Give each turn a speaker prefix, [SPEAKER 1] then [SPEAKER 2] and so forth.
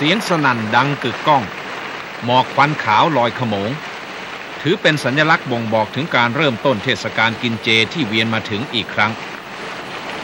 [SPEAKER 1] สียงสนั่นดังกึกก้องหมอกควันขาวลอยขโมงถือเป็นสัญลักษณ์บ่งบอกถึงการเริ่มต้นเทศกาลกินเจที่เวียนมาถึงอีกครั้ง